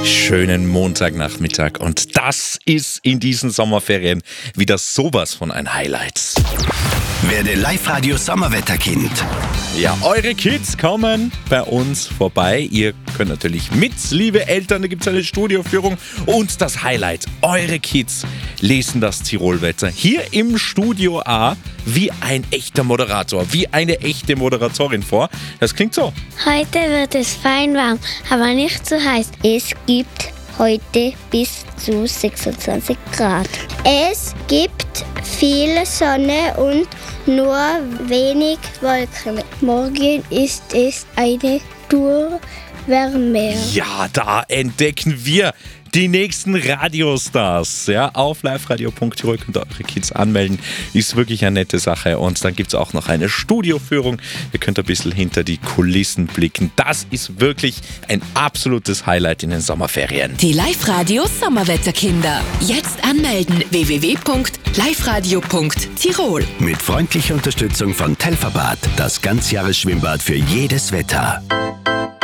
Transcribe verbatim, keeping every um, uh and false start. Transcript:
Schönen Montagnachmittag und das ist in diesen Sommerferien wieder sowas von ein Highlight. Werde Live-Radio Sommerwetterkind. Ja, eure Kids kommen bei uns vorbei. Ihr könnt natürlich mit, liebe Eltern, da gibt es eine Studioführung. Und das Highlight, eure Kids lesen das Tirolwetter hier im Studio A wie ein echter Moderator, wie eine echte Moderatorin vor. Das klingt so. Heute wird es fein warm, aber nicht zu heiß. Es gibt heute bis zu sechsundzwanzig Grad. Es gibt viel Sonne und nur wenig Wolken. Morgen ist es eine Tour wärmer. Ja, da entdecken wir die nächsten Radiostars. Ja, auf live radio punkt tirol könnt ihr eure Kids anmelden. Ist wirklich eine nette Sache. Und dann gibt es auch noch eine Studioführung. Ihr könnt ein bisschen hinter die Kulissen blicken. Das ist wirklich ein absolutes Highlight in den Sommerferien. Die Live-Radio Sommerwetterkinder. Jetzt anmelden w w w punkt live radio punkt tirol. Mit freundlicher Unterstützung von Telferbad, das Ganzjahresschwimmbad für jedes Wetter.